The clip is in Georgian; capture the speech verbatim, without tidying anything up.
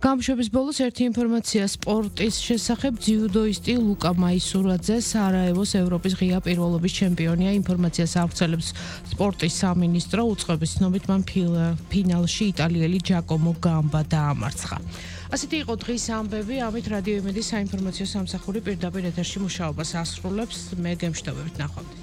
გამშვების ბოლოს ერთი ინფორმაცია სპორტის შესახებ. ძიუდოისტი ლუკა მაისურაძე სარაევოს ევროპის ღია პირველობის ჩემპიონია. ინფორმაციას ავრცელებს სპორტის სამინისტრო. უწყების ცნობით მან ფინალში იტალიელი ჯაკომო გამბა დაამარცხა. ასეთი იყო დღის ამბები. ამით რადიო იმედის საინფორმაციო სამსახური პირდაპირ ეთერში მუშაობას ასრულებს. მე გემშვიდობებით, ნახვამდის.